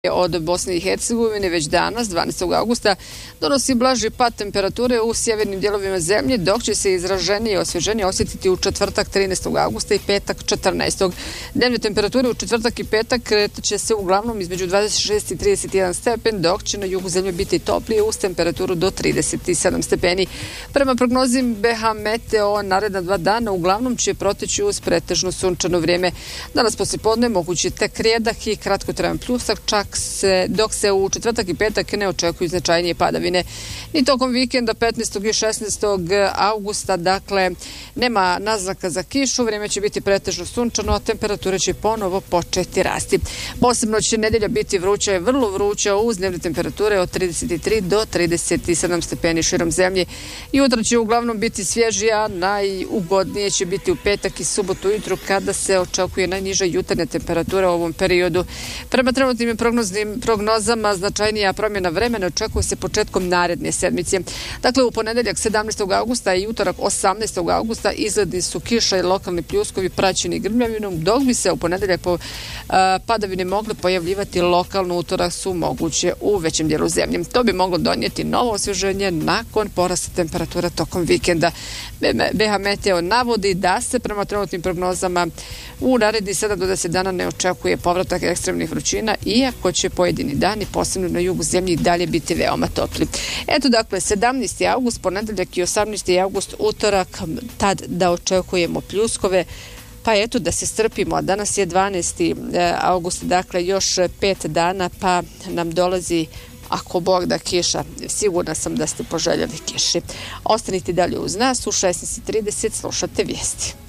od Bosne i Hercegovine već danas, 12. augusta, donosi blaži pad temperature u sjevernim dijelovima zemlje, dok će se izraženije i osvježenije osjetiti u četvrtak 13. augusta i petak 14. Dnevne temperature u četvrtak i petak kretat će se uglavnom između 26 i 31 stepen, dok će na jugu zemlje biti toplije uz temperaturu do 37 stepeni. Prema prognozi BH Meteo, naredna 2 dana uglavnom će proteći uz pretežno sunčano vrijeme. Danas poslijepodne mogući tek rijedak i kratkotrajan pljusak, dok se u četvrtak i petak ne očekuju značajnije padavine. Ni tokom vikenda 15. i 16. augusta, dakle, nema naznaka za kišu, vrijeme će biti pretežno sunčano, a temperature će ponovo početi rasti. Posebno će nedjelja biti vruća i vrlo vruća uz dnevne temperature od 33 do 37 stepeni širom zemlje. Jutra će uglavnom biti svježija, najugodnije će biti u petak i subotu ujutru kada se očekuje najniža jutarnja temperatura u ovom periodu. Prema trenutnim prognozama značajnija promjena vremena očekuje se početkom naredne sedmice. Dakle, u ponedjeljak 17. augusta i utorak 18. augusta izgledni su kiša i lokalni pljuskovi praćeni grmljavinom, dok bi se u ponedjeljak padavine mogle pojavljivati lokalno, utorak su moguće u većem dijelu zemlje. To bi moglo donijeti novo osvježenje nakon porasta temperatura tokom vikenda. BH Meteo navodi da se prema trenutnim prognozama u narednih 7 do 10 dana ne očekuje povratak ekstremnih vrućina, iako će pojedini dani, posebno na jugu zemlje, i dalje biti veoma topli. Eto, dakle, 17. august, ponedjeljak i 18. august, utorak, tad da očekujemo pljuskove. Pa eto, da se strpimo, a danas je 12. august, dakle još 5 dana, pa nam dolazi, ako Bog da, kiša. Sigurna sam da ste poželjeli kiši. Ostanite dalje uz nas, u 16:30 slušate vijesti.